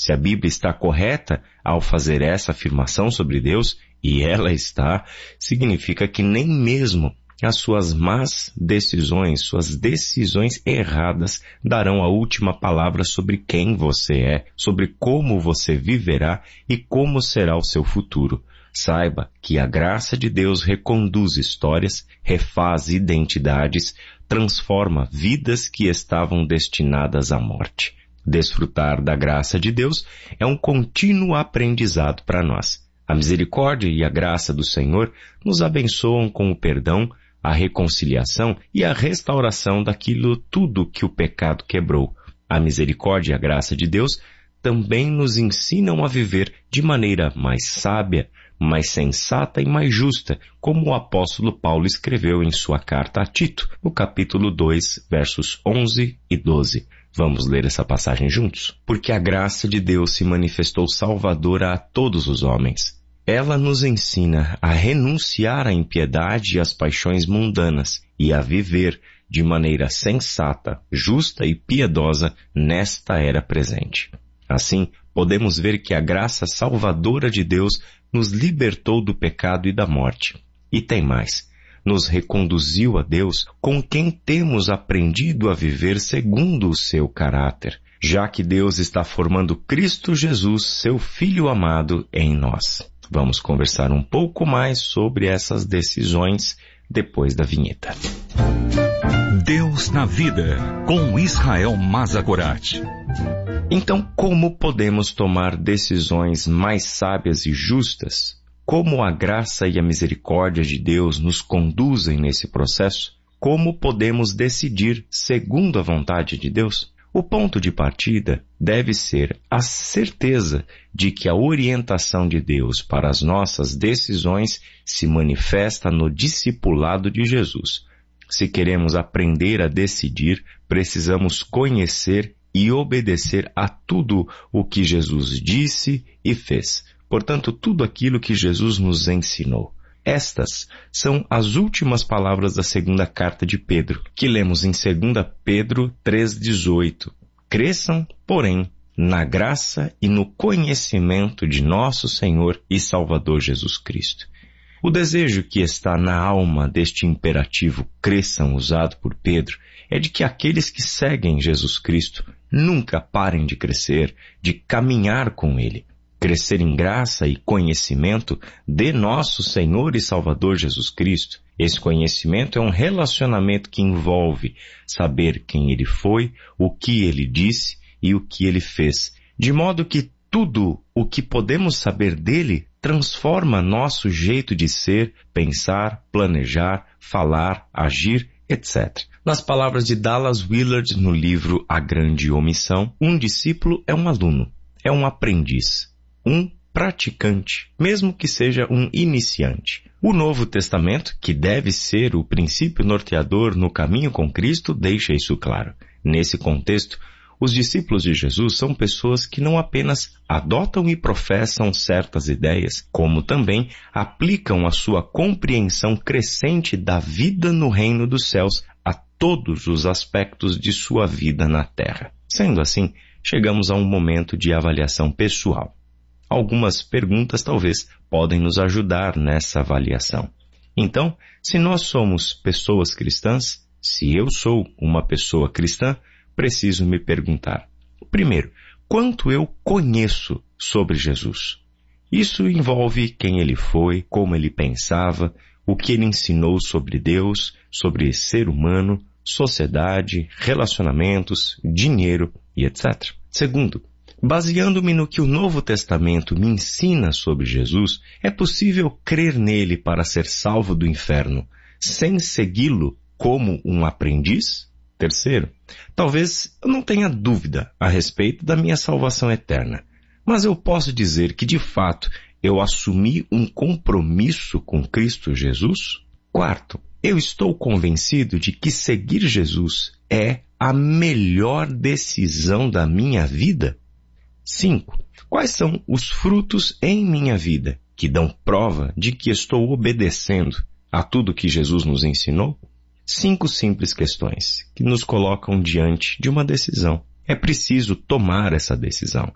Se a Bíblia está correta ao fazer essa afirmação sobre Deus, e ela está, significa que nem mesmo as suas más decisões, suas decisões erradas, darão a última palavra sobre quem você é, sobre como você viverá e como será o seu futuro. Saiba que a graça de Deus reconduz histórias, refaz identidades, transforma vidas que estavam destinadas à morte. Desfrutar da graça de Deus é um contínuo aprendizado para nós. A misericórdia e a graça do Senhor nos abençoam com o perdão, a reconciliação e a restauração daquilo tudo que o pecado quebrou. A misericórdia e a graça de Deus também nos ensinam a viver de maneira mais sábia, mais sensata e mais justa, como o apóstolo Paulo escreveu em sua carta a Tito, no capítulo 2, versos 11 e 12. Vamos ler essa passagem juntos? Porque a graça de Deus se manifestou salvadora a todos os homens. Ela nos ensina a renunciar à impiedade e às paixões mundanas e a viver de maneira sensata, justa e piedosa nesta era presente. Assim, podemos ver que a graça salvadora de Deus nos libertou do pecado e da morte. E tem mais, nos reconduziu a Deus com quem temos aprendido a viver segundo o seu caráter, já que Deus está formando Cristo Jesus, seu Filho amado, em nós. Vamos conversar um pouco mais sobre essas decisões depois da vinheta. Deus na vida, com Israel Mazagorat. Então, como podemos tomar decisões mais sábias e justas? Como a graça e a misericórdia de Deus nos conduzem nesse processo? Como podemos decidir segundo a vontade de Deus? O ponto de partida deve ser a certeza de que a orientação de Deus para as nossas decisões se manifesta no discipulado de Jesus. Se queremos aprender a decidir, precisamos conhecer e obedecer a tudo o que Jesus disse e fez. Portanto, tudo aquilo que Jesus nos ensinou. Estas são as últimas palavras da segunda carta de Pedro, que lemos em 2 Pedro 3,18. Cresçam, porém, na graça e no conhecimento de nosso Senhor e Salvador Jesus Cristo. O desejo que está na alma deste imperativo cresçam usado por Pedro é de que aqueles que seguem Jesus Cristo nunca parem de crescer, de caminhar com Ele. Crescer em graça e conhecimento de nosso Senhor e Salvador Jesus Cristo. Esse conhecimento é um relacionamento que envolve saber quem Ele foi, o que Ele disse e o que Ele fez. De modo que tudo o que podemos saber dele transforma nosso jeito de ser, pensar, planejar, falar, agir, etc. Nas palavras de Dallas Willard no livro A Grande Omissão, um discípulo é um aluno, é um aprendiz, um praticante, mesmo que seja um iniciante. O Novo Testamento, que deve ser o princípio norteador no caminho com Cristo, deixa isso claro. Nesse contexto, os discípulos de Jesus são pessoas que não apenas adotam e professam certas ideias, como também aplicam a sua compreensão crescente da vida no reino dos céus a todos os aspectos de sua vida na terra. Sendo assim, chegamos a um momento de avaliação pessoal. Algumas perguntas talvez podem nos ajudar nessa avaliação. Então, se nós somos pessoas cristãs, se eu sou uma pessoa cristã, preciso me perguntar. Primeiro, quanto eu conheço sobre Jesus? Isso envolve quem ele foi, como ele pensava, o que ele ensinou sobre Deus, sobre ser humano, sociedade, relacionamentos, dinheiro e etc. Segundo, baseando-me no que o Novo Testamento me ensina sobre Jesus, é possível crer nele para ser salvo do inferno, sem segui-lo como um aprendiz? Terceiro, talvez eu não tenha dúvida a respeito da minha salvação eterna, mas eu posso dizer que, de fato, eu assumi um compromisso com Cristo Jesus? Quarto, eu estou convencido de que seguir Jesus é a melhor decisão da minha vida? 5. Quais são os frutos em minha vida que dão prova de que estou obedecendo a tudo que Jesus nos ensinou? 5 simples questões que nos colocam diante de uma decisão. É preciso tomar essa decisão.